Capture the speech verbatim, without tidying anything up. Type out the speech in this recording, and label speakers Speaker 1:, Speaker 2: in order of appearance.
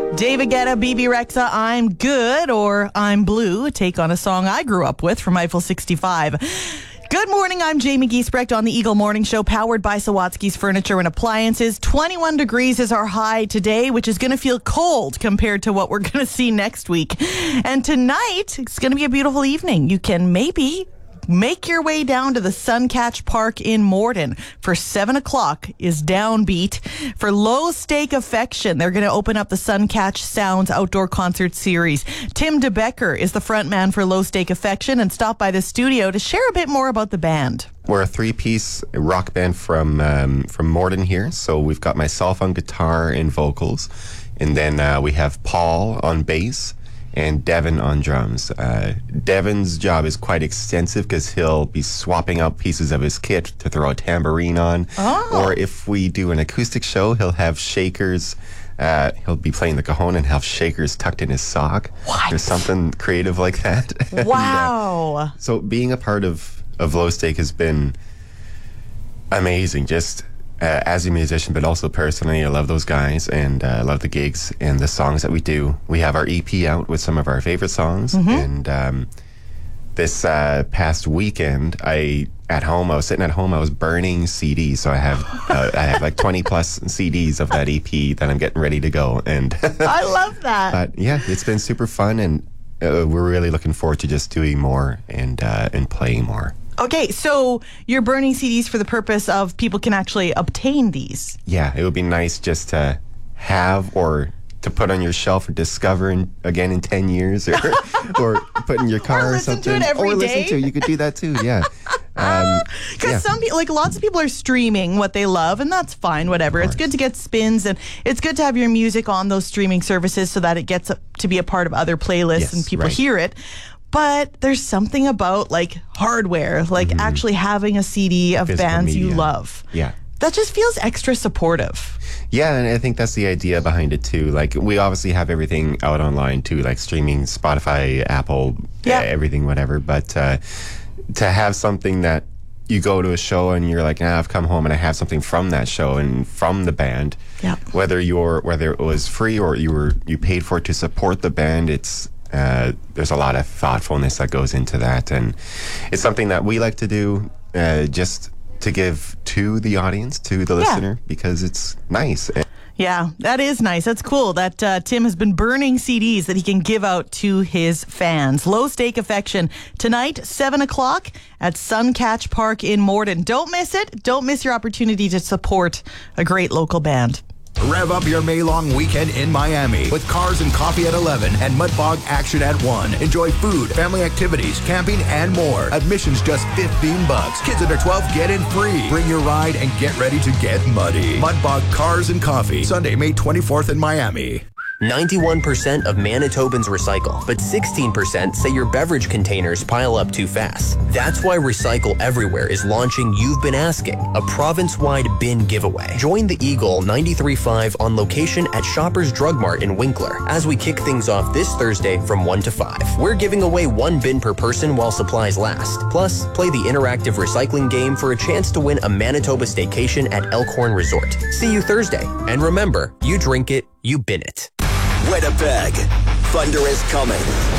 Speaker 1: David Guetta, B B Rexa, I'm Good, or I'm Blue, a take on a song I grew up with from Eiffel sixty-five. Good morning, I'm Jamie Giesbrecht on the Eagle Morning Show, powered by Sawatsky's Furniture and Appliances. twenty-one degrees is our high today, which is going to feel cold compared to what we're going to see next week. And tonight, it's going to be a beautiful evening. You can maybe make your way down to the Suncatch Park in Morden for seven o'clock is Downbeat. For Low Stake Affection, they're going to open up the Suncatch Sounds Outdoor Concert Series. Tim DeBecker is the front man for Low Stake Affection and stopped by the studio to share a bit more about the band.
Speaker 2: We're a three-piece rock band from um, from Morden here. So we've got myself on guitar and vocals, and then uh, we have Paul on bass and Devin on drums. Uh, Devin's job is quite extensive because he'll be swapping out pieces of his kit to throw a tambourine on.
Speaker 1: Oh.
Speaker 2: Or if we do an acoustic show, he'll have shakers. Uh, he'll be playing the cajon and have shakers tucked in his sock.
Speaker 1: What?
Speaker 2: Or something creative like that.
Speaker 1: Wow.
Speaker 2: and, uh, so being a part of, of Low Stake has been amazing. Just Uh, as a musician, but also personally, I love those guys and I uh, love the gigs and the songs that we do. We have our E P out with some of our favorite songs.
Speaker 1: Mm-hmm.
Speaker 2: And um, this uh, past weekend, I at home, I was sitting at home, I was burning C Ds. So I have uh, I have like twenty plus C Ds of that E P that I'm getting ready to go. And
Speaker 1: I love that.
Speaker 2: But yeah, it's been super fun, and uh, we're really looking forward to just doing more and uh, and playing more.
Speaker 1: Okay, so you're burning C Ds for the purpose of people can actually obtain these.
Speaker 2: Yeah, it would be nice just to have or to put on your shelf or discover in, again in ten years or or put in your car
Speaker 1: or,
Speaker 2: or
Speaker 1: listen
Speaker 2: something.
Speaker 1: to it every
Speaker 2: or
Speaker 1: day.
Speaker 2: listen to it. You could do that too, yeah. Um,
Speaker 1: Because
Speaker 2: yeah.
Speaker 1: some people, like lots of people are streaming what they love, and that's fine, whatever. It's good to get spins, and it's good to have your music on those streaming services so that it gets to be a part of other playlists
Speaker 2: Yes,
Speaker 1: and people
Speaker 2: right.
Speaker 1: hear it. But there's something about like hardware, like
Speaker 2: mm-hmm.
Speaker 1: actually having a C D of
Speaker 2: Physical
Speaker 1: bands you
Speaker 2: media.
Speaker 1: love.
Speaker 2: Yeah.
Speaker 1: That just feels extra supportive.
Speaker 2: Yeah, and I think that's the idea behind it too. Like, we obviously have everything out online too, like streaming, Spotify, Apple,
Speaker 1: Yeah.
Speaker 2: uh, everything, whatever. But uh, to have something that you go to a show and you're like, ah, I've come home and I have something from that show and from the band.
Speaker 1: Yeah.
Speaker 2: Whether you're whether it was free or you were you paid for it to support the band, it's uh, there's a lot of thoughtfulness that goes into that, and it's something that we like to do uh, just to give to the audience, to the listener, because it's nice.
Speaker 1: Yeah, that is nice. That's cool that uh, Tim has been burning C Ds that he can give out to his fans. Low Stake Affection tonight, seven o'clock at Suncatch Park in Morden. Don't miss it. Don't miss your opportunity to support a great local band.
Speaker 3: Rev up your May-long weekend in Miami with Cars and Coffee at eleven and Mudbog Action at one. Enjoy food, family activities, camping, and more. Admission's just fifteen bucks. Kids under twelve get in free. Bring your ride and get ready to get muddy. Mudbog Cars and Coffee, Sunday, May twenty-fourth in Miami.
Speaker 4: ninety-one percent of Manitobans recycle, but sixteen percent say your beverage containers pile up too fast. That's why Recycle Everywhere is launching You've Been Asking, a province-wide bin giveaway. Join the Eagle ninety-three point five on location at Shoppers Drug Mart in Winkler as we kick things off this Thursday from one to five. We're giving away one bin per person while supplies last. Plus, play the interactive recycling game for a chance to win a Manitoba staycation at Elkhorn Resort. See you Thursday. And remember, you drink it, you bin it.
Speaker 5: Winnipeg, thunder is coming.